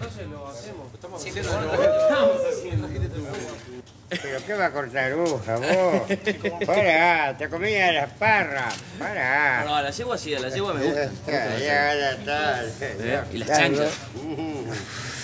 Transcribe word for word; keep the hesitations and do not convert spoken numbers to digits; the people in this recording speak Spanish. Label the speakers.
Speaker 1: entonces lo hacemos. Estamos
Speaker 2: Sí,
Speaker 1: haciendo.
Speaker 2: pero-
Speaker 1: Estamos haciendo.
Speaker 3: ¿Pero qué va a cortar aguja, vos? Pará, te comía las parras. Pará.
Speaker 2: No, a la yegua sí, a la yegua me gusta.
Speaker 3: Ya, ya, ya está.
Speaker 2: ¿Eh? Y las
Speaker 3: Ya,
Speaker 2: chanchas.
Speaker 3: ¿no?